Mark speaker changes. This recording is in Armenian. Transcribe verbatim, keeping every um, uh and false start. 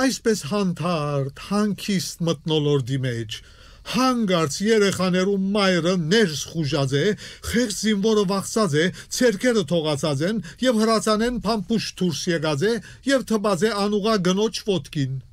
Speaker 1: Այսպես հանդարտ, հանգիստ մթնոլորտի մեջ, հանգարց երեխաներու մայրը ներս խուժած է, խեղճ զինվորը վախծած է, ցերկերը թողացած են եւ հրացանեն փամփուշտ դուրս եկած է եւ թբած է անուղա գնոջ ոտքին։